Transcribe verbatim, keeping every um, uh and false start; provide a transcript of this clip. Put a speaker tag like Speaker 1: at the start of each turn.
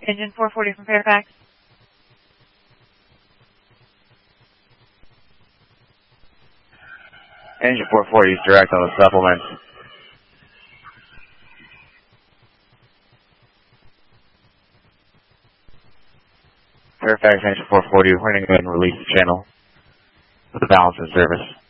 Speaker 1: Engine four forty from Fairfax.
Speaker 2: Engine four forty is direct on the supplement. Fairfax engine four forty, we're going to go ahead and release the channel with the balance in service.